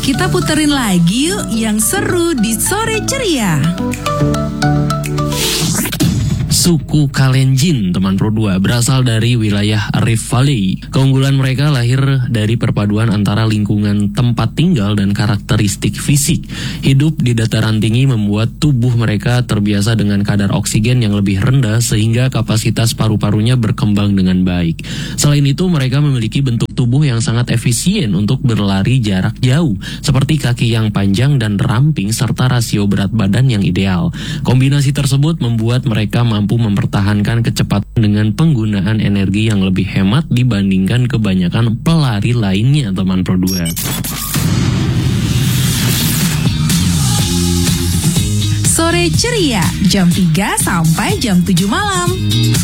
Kita puterin lagi yuk yang seru di Sore Ceria. Suku Kalenjin, teman Pro 2, berasal dari wilayah Rift Valley. Keunggulan mereka lahir dari perpaduan antara lingkungan tempat tinggal dan karakteristik fisik. Hidup di dataran tinggi membuat tubuh mereka terbiasa dengan kadar oksigen yang lebih rendah sehingga kapasitas paru-parunya berkembang dengan baik. Selain itu, mereka memiliki bentuk tubuh yang sangat efisien untuk berlari jarak jauh, seperti kaki yang panjang dan ramping serta rasio berat badan yang ideal. Kombinasi tersebut membuat mereka mampu mempertahankan kecepatan dengan penggunaan energi yang lebih hemat dibandingkan kebanyakan pelari lainnya, teman Pro 2. Sore Ceria, jam 3 sampai jam 7 malam.